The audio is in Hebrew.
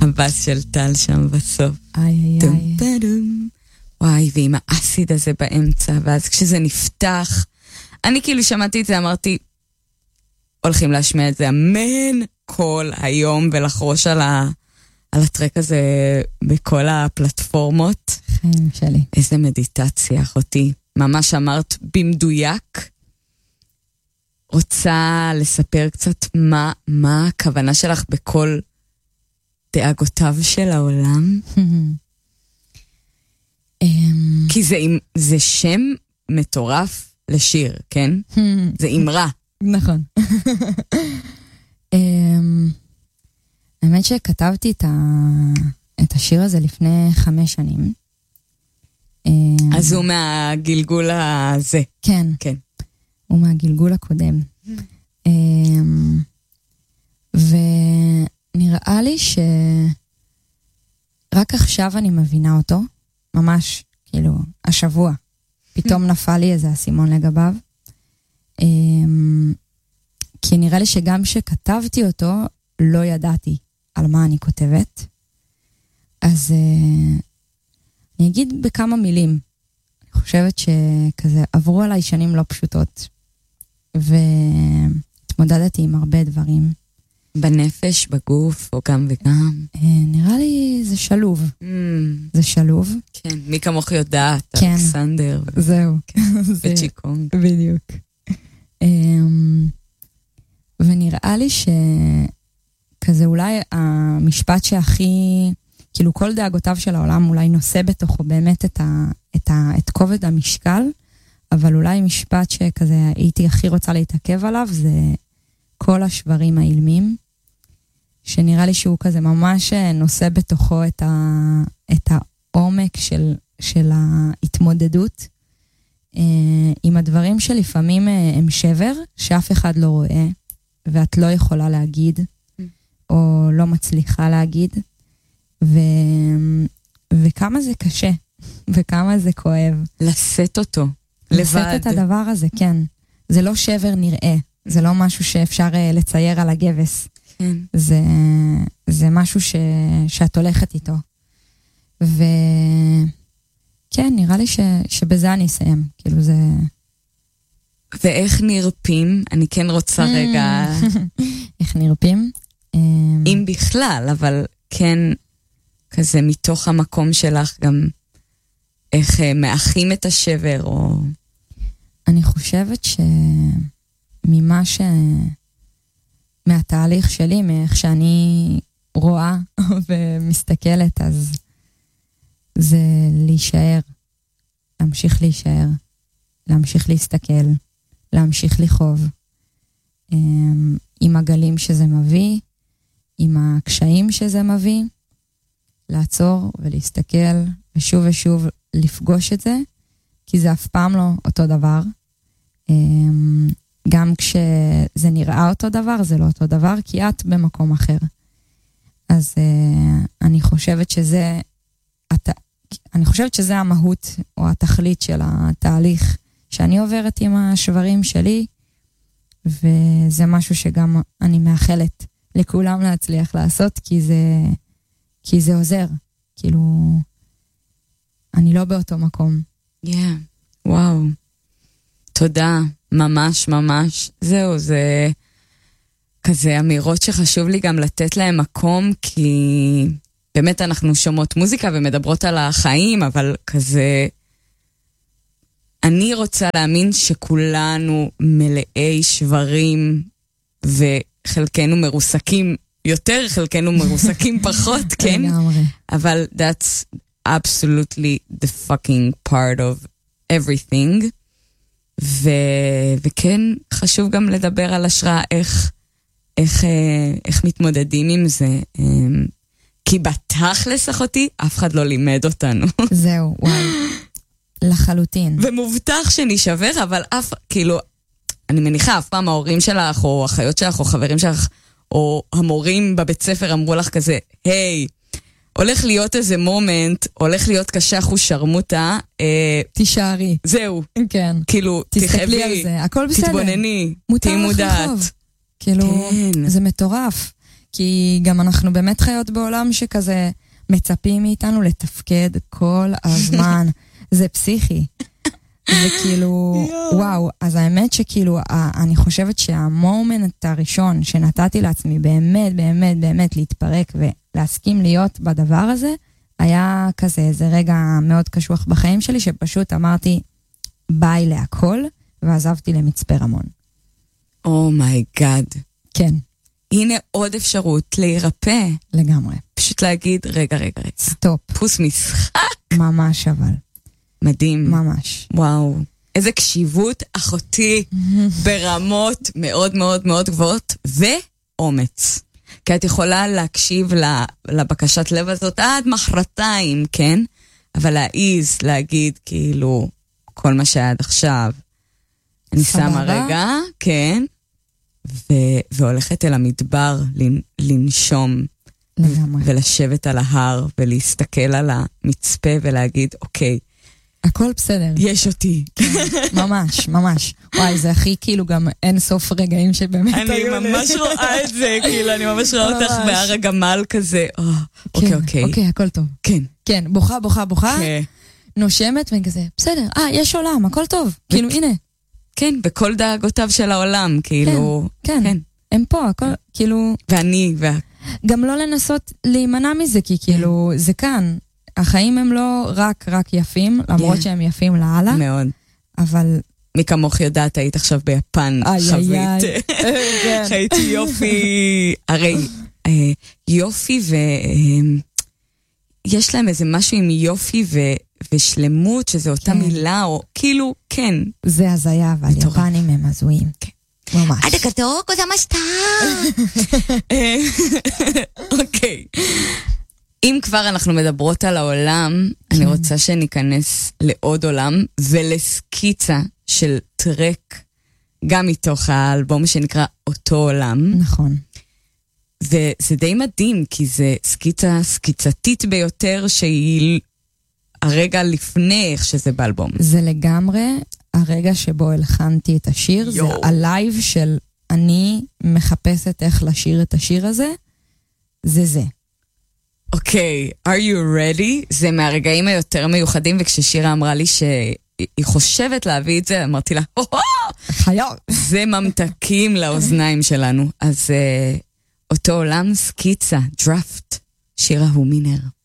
הבאס של טל שם בסוף. איי. וואי, ועם האסיד הזה באמצע, ואז כשזה נפתח, אני כאילו שמעתי את זה, אמרתי, הולכים להשמיע את זה אמן כל היום, ולחרוש על הטרק הזה בכל הפלטפורמות. חיים שלי. איזה מדיטציה, אחותי. ממש אמרת במדויק. רוצה לספר קצת מה הכוונה שלך בכל דאגותיו של העולם? כי זה שם מטורף לשיר, כן? זה אמרה. נכון. האמת שכתבתי את השיר הזה לפני 5 שנים. אז הוא מהגלגול הזה. כן. כן. הוא מהגלגול הקודם. ונראה לי שרק עכשיו אני מבינה אותו, ממש, כאילו, השבוע. פתאום נפל לי איזה אסימון לגביו. כי נראה לי שגם שכתבתי אותו, לא ידעתי על מה אני כותבת. אז אני אגיד בכמה מילים. אני חושבת שכזה עברו עליי שנים לא פשוטות. והתמודדתי עם הרבה דברים. בנפש, בגוף, או גם וגם? נראה לי זה שלוב. זה שלוב. כן, מי כמוך יודעת, כן. אלכסנדר. זהו. וצ'יקונג. בדיוק. ונראה לי שכזה אולי המשפט שהכי, כאילו כל דאגותיו של העולם אולי נושא בתוכו באמת את כובד המשקל, אבל אולי משפט שכזה הייתי הכי רוצה להתעכב עליו, זה כל השברים האילמים, שנראה לי שהוא כזה ממש נושא בתוכו את העומק של ההתמודדות, עם הדברים שלפעמים הם שבר, שאף אחד לא רואה, ואת לא יכולה להגיד, או לא מצליחה להגיד, וכמה זה קשה, וכמה זה כואב. לשאת אותו, לבד. לשאת את הדבר הזה, כן. זה לא שבר נראה, זה לא משהו שאפשר לצייר על הגבס. כן. זה משהו שאת הולכת איתו. כן, נראה לי שבזה אני אסיים. כאילו זה... ואיך נרפים? אני כן רוצה רגע... איך נרפים? אם בכלל, אבל כן, כזה מתוך המקום שלך גם איך מאחים את השבר, או... אני חושבת שממה מהתהליך שלי, מאיך שאני רואה ומסתכלת, אז זה להישאר, להמשיך להישאר, להמשיך להסתכל, להמשיך לחוב, עם הגלים שזה מביא, עם הקשיים שזה מביא, לעצור ולהסתכל ושוב ושוב לפגוש את זה, כי זה אף פעם לא אותו דבר. גם כשזה נראה אותו דבר, זה לא אותו דבר, כי את במקום אחר. אז אני חושבת שזה המהות או התכלית של התהליך שאני עוברת עם השברים שלי, וזה משהו שגם אני מאחלת לכולם להצליח לעשות, כי זה עוזר. כאילו, אני לא באותו מקום. וואו. תודה. ממש ממש. זהו, זה כזה אמירות שחשוב לי גם לתת להם מקום, כי באמת אנחנו שומעות מוזיקה ומדברות על החיים, אבל כזה... אני רוצה להאמין שכולנו מלאי שברים, וחלקנו מרוסקים יותר, חלקנו מרוסקים פחות, כן? אבל that's absolutely the fucking part of everything. וכן, חשוב גם לדבר על השראה, איך מתמודדים עם זה. כי בתכלס אחותי, אף אחד לא לימד אותנו. זהו, וואי. לחלוטין. ומובטח שנשבר, אבל כאילו, אני מניחה, אף פעם ההורים שלך, או אחיות שלך, או חברים שלך, או המורים בבית ספר אמרו לך כזה, היי, הולך להיות איזה מומנט, הולך להיות קשה אחוז שרמוטה. תישארי. זהו. כן. כאילו, תסתכלי על זה, הכל בסדר. תתבונני, תהי מודעת. כאילו, זה מטורף. כי גם אנחנו באמת חיות בעולם שכזה מצפים מאיתנו לתפקד כל הזמן. זה פסיכי. זה כאילו, וואו, אז האמת שכאילו, אני חושבת שהמומנט הראשון שנתתי לעצמי באמת, באמת, באמת להתפרק ולהסכים להיות בדבר הזה, היה כזה איזה רגע מאוד קשוח בחיים שלי, שפשוט אמרתי ביי להכל, ועזבתי למצפה רמון. אומייגאד. כן. הנה עוד אפשרות להירפא. לגמרי. פשוט להגיד, רגע. סטופ. פוס משחק. ממש אבל. מדהים. ממש. וואו. איזה קשיבות אחותי ברמות מאוד מאוד מאוד גבוהות, ואומץ. כי את יכולה להקשיב לבקשת לב הזאת עד מחרתיים, כן? אבל להעיז, להגיד כאילו כל מה שהיה עד עכשיו. אני שמה רגע, כן, והולכת אל המדבר לנשום. לגמרי. ולשבת על ההר ולהסתכל על המצפה ולהגיד, אוקיי, הכל בסדר. יש אותי. ממש, ממש. וואי, זה הכי כאילו גם אין סוף רגעים שבאמת היו. אני ממש רואה את זה, כאילו, אני ממש רואה אותך בהר הגמל כזה. אוקיי. אוקיי, הכל טוב. כן. כן, בוכה. נושמת וכזה, בסדר, יש עולם, הכל טוב. כאילו, הנה. כן, בכל דאגותיו של העולם, כאילו. כן. הם פה, הכל, כאילו. ואני, גם לא לנסות להימנע מזה, כי כאילו, זה כאן. החיים הם לא רק יפים, למרות שהם יפים להלאה. מאוד. אבל... מי כמוך יודעת, היית עכשיו ביפן, חווית. הייתי יופי. הרי יופי יש להם איזה משהו עם יופי ושלמות, שזה אותה מילה, או כאילו, כן. זה הזיה, אבל יפנים הם הזויים. כן. ממש. אדקתו, גוזמשתה. אוקיי. אם כבר אנחנו מדברות על העולם, אני רוצה שניכנס לעוד עולם ולסקיצה של טרק, גם מתוך האלבום שנקרא אותו עולם. נכון. וזה די מדהים, כי זה סקיצה סקיצתית ביותר שהיא הרגע לפני איך שזה באלבום. זה לגמרי הרגע שבו הלחנתי את השיר, זה הלייב של אני מחפשת איך לשיר את השיר הזה, זה. אוקיי, are you ready? זה מהרגעים היותר מיוחדים, וכששירה אמרה לי שהיא חושבת להביא את זה, אמרתי לה, חייב. זה ממתקים לאוזניים שלנו. אז אותו עולם סקיצה, דראפט, שירה הוא מינר.